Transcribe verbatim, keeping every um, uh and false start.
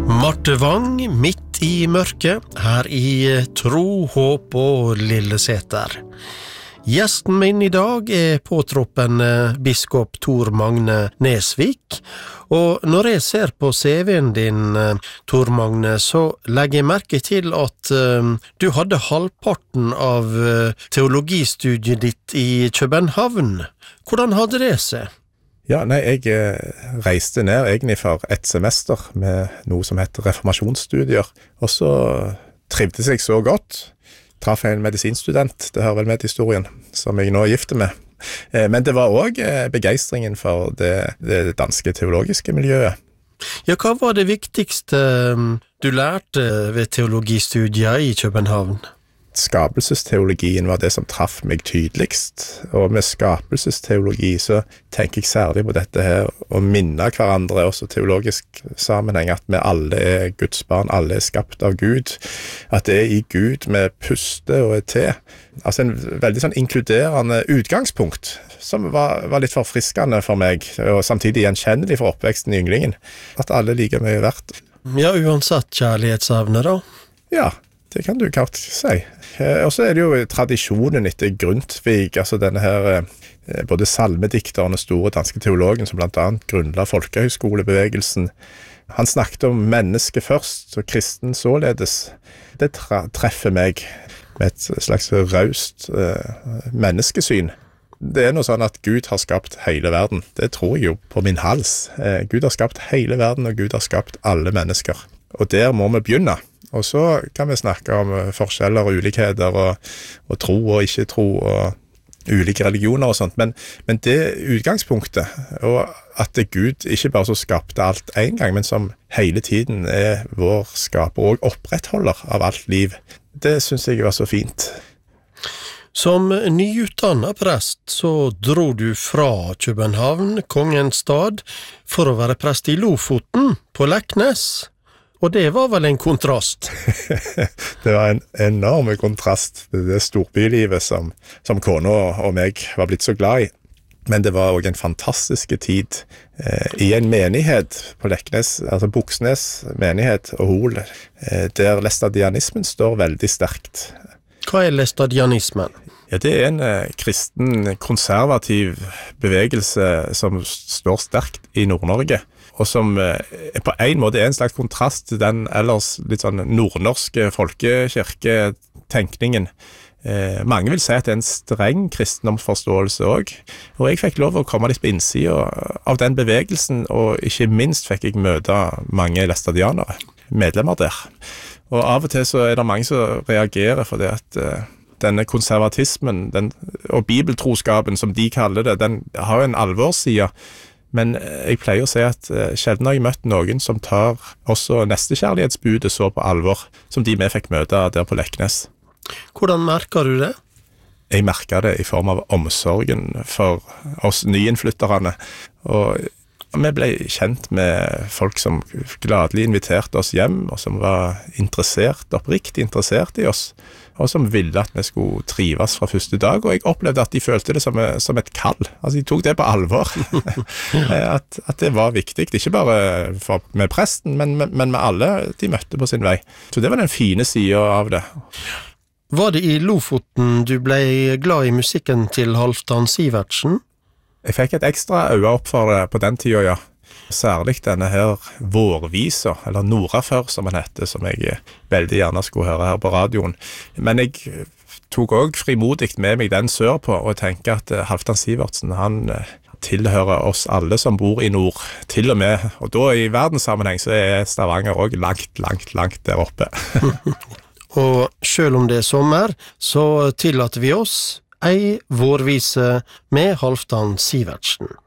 Marte Wang, midt i mørket, her i Tro, Håp og Lilleseter. Gjesten min i dag er påtroppen biskop Tor Magne Nesvik, og når jeg ser på C V-en din, Tor Magne, så legger jeg merke til at uh, du hadde halvparten av uh, teologistudiet ditt i København. Hvordan hadde det seg? Ja, nei, jeg eh, reiste ned egentlig for et semester med noe som heter reformasjonsstudier, og så trivdes jeg så godt. Traff en medisinstudent, det hører vel med til historien, som jeg nå er gift med. Eh, men det var også eh, begeistringen for det, det danske teologiske miljøet. Ja, hva var det viktigste um, du lærte ved teologistudiet i København? Skapelsesteologien var det som traff meg tydeligst, og med skapelsesteologi så tenker jeg særlig på dette her, å minne hverandre også teologisk sammenheng, at vi alle er Guds barn, alle er skapt av Gud, at det er i Gud vi puster og er til. Altså en veldig sånn inkluderende utgangspunkt, som var, var litt forfriskende for meg, og samtidig gjenkjennelig for oppveksten i ynglingen, at alle like mye verdt. Ja, uansett kjærlighetsevne da? Ja, det kan du klart si. Eh, og så er det jo tradisjonen etter Grundtvig, altså denne her, eh, både salmedikteren og store danske teologen, som blant annet grunnla folkehøyskolebevegelsen. Han snakket om mennesket først, og kristen således. Det tra- treffer meg med et slags raust eh, menneskesyn. Det er noe sånn at Gud har skapt hele verden. Det tror jeg jo på min hals. Eh, Gud har skapt hele verden, og Gud har skapt alle mennesker. Og der må vi begynne. Og så kan vi snakke om forskjeller og ulikheter og, og tro og ikke tro og ulike religioner og sånt. Men, men det utgangspunktet, og at det Gud ikke bare så skapte alt en gang, men som hele tiden er vår skaper og opprettholder av alt liv, det synes jeg var så fint. Som nyutdannet prest så dro du fra København, kongens stad, for å være prest i Lofoten på Leknes. Og det var vel en kontrast? Det var en enorm kontrast til det storbylivet som, som kona og meg var blitt så glad i. Men det var også en fantastisk tid eh, i en menighet på Leknes, altså Buksnes menighet og Hol, eh, der læstadianismen står veldig sterkt. Hva er læstadianismen? Ja, det er en eh, kristen konservativ bevegelse som står sterkt i Nord-Norge, og som eh, på en måte er en slags kontrast til den ellers litt sånn nordnorske folkekirketenkningen. Eh, mange vil si at det er en streng kristendomsforståelse også, og jeg fikk lov å komme litt på innsiden av den bevegelsen, og ikke minst fikk jeg møte mange læstadianere, medlemmer der. Og av og til så er det mange som reagerer for det at eh, denne konservatismen den, og bibeltroskapen, som de kaller det, den har jo en alvorsside. Men jeg pleier å si at sjelden har jeg møtt noen som tar også nestekjærlighetsbudet så på alvor, som de vi fikk møte der på Leknes. Hvordan merker du det? Jeg merker det i form av omsorgen for oss nyinnflytterne, og vi ble kjent med folk som gladelig inviterte oss hjem, og som var interessert, oppriktig interessert i oss, og som ville at vi skulle trives fra første dag, og jeg opplevde at de følte det som, som et kall. Altså, de tok det på alvor. at, at det var viktig, ikke bare for, med presten, men, men med alle de møtte på sin vei. Så det var den fine siden av det. Var det i Lofoten du ble glad i musikken til Halvdan Sivertsen? Jeg fikk et ekstra øye opp for det på den tiden, ja. Særlig denne her vårvisa, eller Norafør som han heter, som jeg veldig gjerne skulle høre her på radioen. Men jeg tok også frimodigt med meg den sørpå, og tenker at Halvdan Sivertsen, han tilhører oss alle som bor i nord, til og med, og da i verdenssammenheng så er Stavanger også langt, langt, langt der oppe. Og selv om det er sommer, så tillater vi oss ei vårvise med Halvdan Sivertsen.